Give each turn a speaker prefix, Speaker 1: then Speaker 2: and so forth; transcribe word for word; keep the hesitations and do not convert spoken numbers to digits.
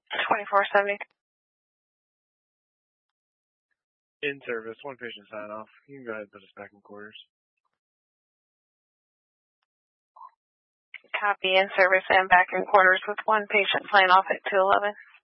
Speaker 1: twenty-four seventy.
Speaker 2: In service, one patient sign off. You can go ahead and put us back in quarters.
Speaker 1: Copy, in service and back in quarters with one patient sign off at two eleven.